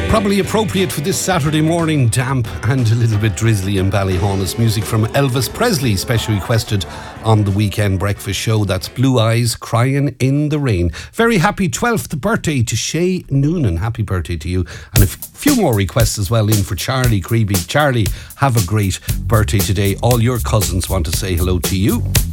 Probably appropriate for this Saturday morning, damp and a little bit drizzly in Ballyhaunis. Music from Elvis Presley, specially requested on the Weekend Breakfast Show. That's Blue Eyes, Crying in the Rain. Very happy 12th birthday to Shay Noonan. Happy birthday to you. And a few more requests as well in for Charlie Creeby. Charlie, have a great birthday today. All your cousins want to say hello to you.